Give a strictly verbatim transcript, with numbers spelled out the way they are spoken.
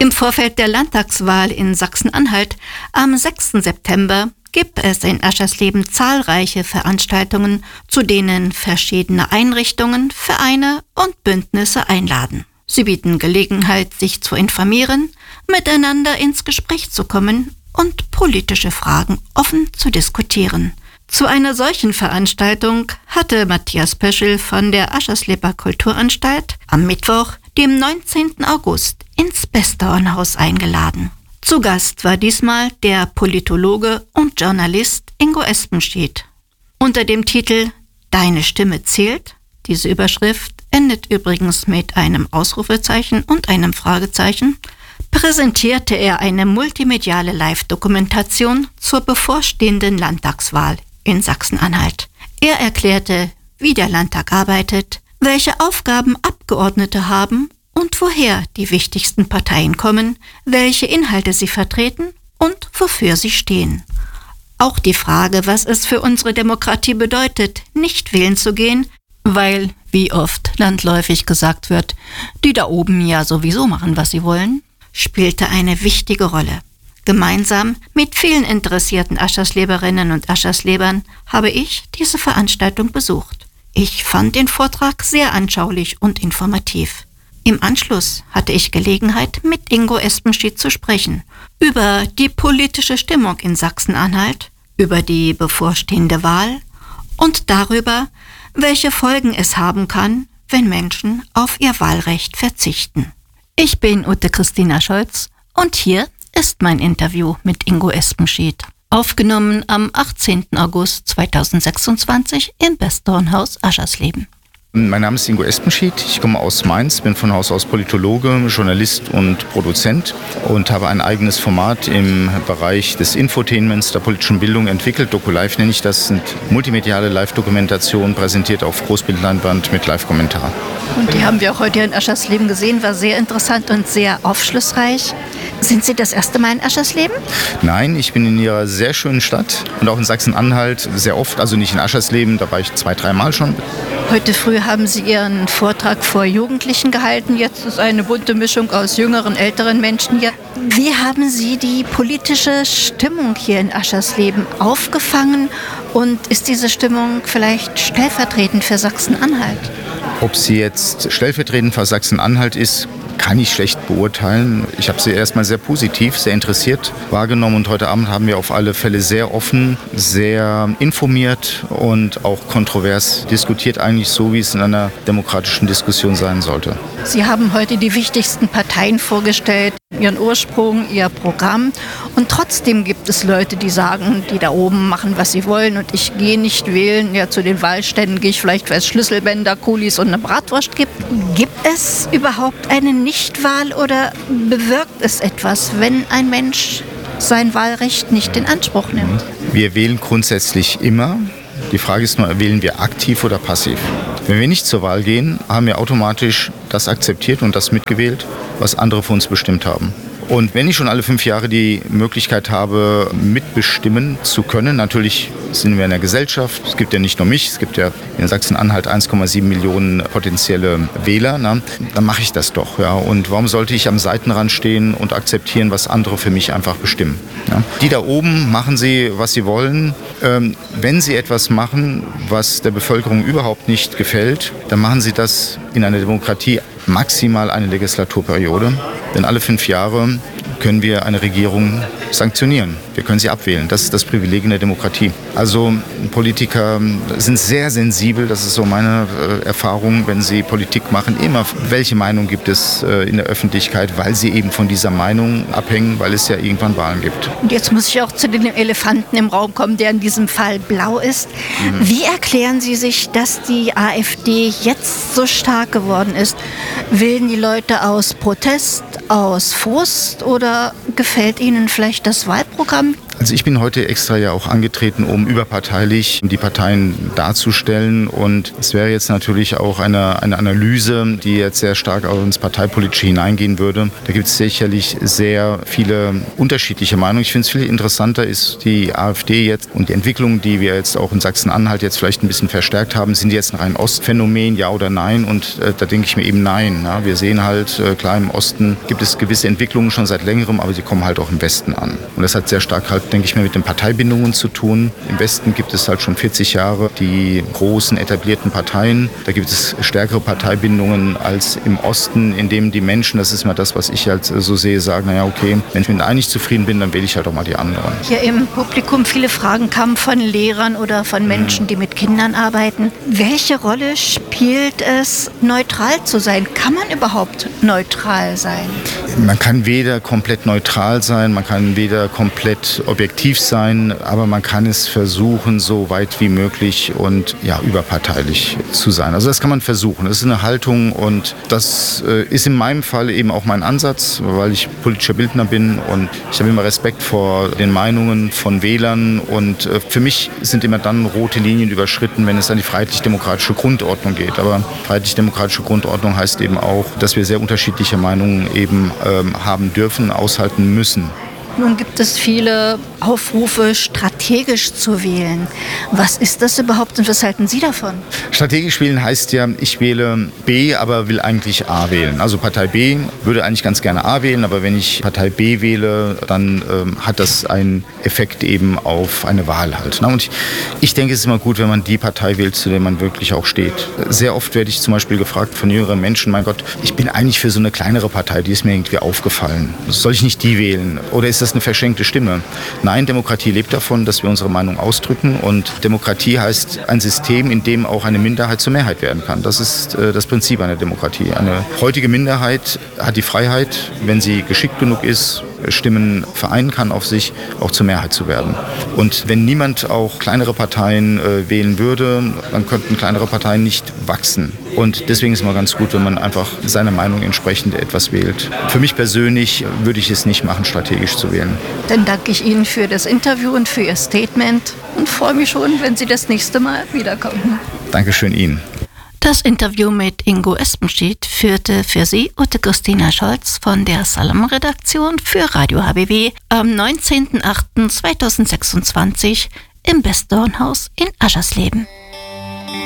Im Vorfeld der Landtagswahl in Sachsen-Anhalt am sechsten September gibt es in Aschersleben zahlreiche Veranstaltungen, zu denen verschiedene Einrichtungen, Vereine und Bündnisse einladen. Sie bieten Gelegenheit, sich zu informieren, miteinander ins Gespräch zu kommen und politische Fragen offen zu diskutieren. Zu einer solchen Veranstaltung hatte Matthias Pöschl von der Aschersleber Kulturanstalt am Mittwoch, dem neunzehnten August, ins Bestornhaus eingeladen. Zu Gast war diesmal der Politologe und Journalist Ingo Espenschid. Unter dem Titel »Deine Stimme zählt«, diese Überschrift endet übrigens mit einem Ausrufezeichen und einem Fragezeichen, präsentierte er eine multimediale Live-Dokumentation zur bevorstehenden Landtagswahl in Sachsen-Anhalt. Er erklärte, wie der Landtag arbeitet, welche Aufgaben Abgeordnete haben und woher die wichtigsten Parteien kommen, welche Inhalte sie vertreten und wofür sie stehen. Auch die Frage, was es für unsere Demokratie bedeutet, nicht wählen zu gehen, weil, wie oft landläufig gesagt wird, die da oben ja sowieso machen, was sie wollen, spielte eine wichtige Rolle. Gemeinsam mit vielen interessierten Aschersleberinnen und Ascherslebern habe ich diese Veranstaltung besucht. Ich fand den Vortrag sehr anschaulich und informativ. Im Anschluss hatte ich Gelegenheit, mit Ingo Espenschid zu sprechen über die politische Stimmung in Sachsen-Anhalt, über die bevorstehende Wahl und darüber, welche Folgen es haben kann, wenn Menschen auf ihr Wahlrecht verzichten. Ich bin Ute Christina Scholz und hier ist mein Interview mit Ingo Espenschid. Aufgenommen am achtzehnten August zweitausendsechsundzwanzig im Bestornhaus Aschersleben. Mein Name ist Ingo Espenschid, ich komme aus Mainz, bin von Haus aus Politologe, Journalist und Produzent und habe ein eigenes Format im Bereich des Infotainments, der politischen Bildung entwickelt. DokuLive nenne ich das, das sind multimediale Live-Dokumentationen, präsentiert auf Großbildleinwand mit Live-Kommentar. Und die haben wir auch heute hier in Aschersleben gesehen, war sehr interessant und sehr aufschlussreich. Sind Sie das erste Mal in Aschersleben? Nein, ich bin in Ihrer sehr schönen Stadt und auch in Sachsen-Anhalt sehr oft, also nicht in Aschersleben, da war ich zwei, dreimal schon. Heute früh haben Sie Ihren Vortrag vor Jugendlichen gehalten. Jetzt ist eine bunte Mischung aus jüngeren, älteren Menschen hier. Wie haben Sie die politische Stimmung hier in Aschersleben aufgefangen? Und ist diese Stimmung vielleicht stellvertretend für Sachsen-Anhalt? Ob sie jetzt stellvertretend für Sachsen-Anhalt ist, kann ich schlecht beurteilen. Ich habe sie erstmal sehr positiv, sehr interessiert wahrgenommen und heute Abend haben wir auf alle Fälle sehr offen, sehr informiert und auch kontrovers diskutiert, eigentlich so, wie es in einer demokratischen Diskussion sein sollte. Sie haben heute die wichtigsten Parteien vorgestellt, ihren Ursprung, ihr Programm. Und trotzdem gibt es Leute, die sagen, die da oben machen, was sie wollen und ich gehe nicht wählen. Ja, zu den Wahlständen gehe ich vielleicht, weil es Schlüsselbänder, Kulis und eine Bratwurst gibt. Gibt es überhaupt eine Nichtwahl oder bewirkt es etwas, wenn ein Mensch sein Wahlrecht nicht in Anspruch nimmt? Wir wählen grundsätzlich immer. Die Frage ist nur, wählen wir aktiv oder passiv? Wenn wir nicht zur Wahl gehen, haben wir automatisch das akzeptiert und das mitgewählt, was andere für uns bestimmt haben. Und wenn ich schon alle fünf Jahre die Möglichkeit habe, mitbestimmen zu können, natürlich sind wir in der Gesellschaft, es gibt ja nicht nur mich, es gibt ja in Sachsen-Anhalt eins Komma sieben Millionen potenzielle Wähler, na, dann mache ich das doch. Ja. Und warum sollte ich am Seitenrand stehen und akzeptieren, was andere für mich einfach bestimmen? Ja. Die da oben machen sie, was sie wollen. Ähm, wenn sie etwas machen, was der Bevölkerung überhaupt nicht gefällt, dann machen sie das in einer Demokratie maximal eine Legislaturperiode. Denn alle fünf Jahre können wir eine Regierung sanktionieren. Wir können sie abwählen. Das ist das Privileg in der Demokratie. Also Politiker sind sehr sensibel, das ist so meine äh, Erfahrung, wenn sie Politik machen. Immer, welche Meinung gibt es äh, in der Öffentlichkeit, weil sie eben von dieser Meinung abhängen, weil es ja irgendwann Wahlen gibt. Und jetzt muss ich auch zu dem Elefanten im Raum kommen, der in diesem Fall blau ist. Mhm. Wie erklären Sie sich, dass die AfD jetzt so stark geworden ist? Wählen die Leute aus Protest, aus Frust oder Gefällt Ihnen vielleicht das Wahlprogramm? Also ich bin heute extra ja auch angetreten, um überparteilich die Parteien darzustellen. Und es wäre jetzt natürlich auch eine, eine Analyse, die jetzt sehr stark auch ins Parteipolitische hineingehen würde. Da gibt es sicherlich sehr viele unterschiedliche Meinungen. Ich finde es viel interessanter ist die AfD jetzt und die Entwicklung, die wir jetzt auch in Sachsen-Anhalt jetzt vielleicht ein bisschen verstärkt haben. Sind die jetzt ein rein Ostphänomen, ja oder nein? Und äh, da denke ich mir eben nein. Na? Wir sehen halt, äh, klar im Osten gibt es gewisse Entwicklungen schon seit längerem, aber sie kommen halt auch im Westen an. Und das hat sehr stark halt, denke ich mir, mit den Parteibindungen zu tun. Im Westen gibt es halt schon vierzig Jahre die großen etablierten Parteien. Da gibt es stärkere Parteibindungen als im Osten, in dem die Menschen, das ist immer das, was ich halt so sehe, sagen, naja, okay, wenn ich mit einem nicht zufrieden bin, dann wähle ich halt auch mal die anderen. Hier im Publikum viele Fragen kamen von Lehrern oder von Menschen, die mit Kindern arbeiten. Welche Rolle spielt es, neutral zu sein? Kann man überhaupt neutral sein? Man kann weder komplett neutral sein, man kann weder komplett objektiv sein, aber man kann es versuchen, so weit wie möglich und ja, überparteilich zu sein. Also das kann man versuchen. Das ist eine Haltung und das äh, ist in meinem Fall eben auch mein Ansatz, weil ich politischer Bildner bin und ich habe immer Respekt vor den Meinungen von Wählern und äh, für mich sind immer dann rote Linien überschritten, wenn es an die freiheitlich-demokratische Grundordnung geht. Aber freiheitlich-demokratische Grundordnung heißt eben auch, dass wir sehr unterschiedliche Meinungen eben ähm, haben dürfen, aushalten müssen. Nun gibt es viele Aufrufe, strategisch zu wählen. Was ist das überhaupt und was halten Sie davon? Strategisch wählen heißt ja, ich wähle B, aber will eigentlich A wählen. Also Partei B würde eigentlich ganz gerne A wählen, aber wenn ich Partei B wähle, dann ähm, hat das einen Effekt eben auf eine Wahl halt. Ne? Und ich, ich denke, es ist immer gut, wenn man die Partei wählt, zu der man wirklich auch steht. Sehr oft werde ich zum Beispiel gefragt von jüngeren Menschen, mein Gott, ich bin eigentlich für so eine kleinere Partei, die ist mir irgendwie aufgefallen. Soll ich nicht die wählen? Oder ist das eine verschenkte Stimme? Nein, Demokratie lebt davon, dass wir unsere Meinung ausdrücken und Demokratie heißt ein System, in dem auch eine Minderheit zur Mehrheit werden kann. Das ist äh, das Prinzip einer Demokratie. Eine heutige Minderheit hat die Freiheit, wenn sie geschickt genug ist, Stimmen vereinen kann auf sich, auch zur Mehrheit zu werden. Und wenn niemand auch kleinere Parteien äh, wählen würde, dann könnten kleinere Parteien nicht wachsen. Und deswegen ist es immer ganz gut, wenn man einfach seiner Meinung entsprechend etwas wählt. Für mich persönlich würde ich es nicht machen, strategisch zu wählen. Dann danke ich Ihnen für das Interview und für Ihr Statement und freue mich schon, wenn Sie das nächste Mal wiederkommen. Dankeschön Ihnen. Das Interview mit Ingo Espenschid führte für Sie Ute Christina Scholz von der Salon-Redaktion für Radio H B W am neunzehnten achten zweitausendsechsundzwanzig im Westdornhaus in Aschersleben.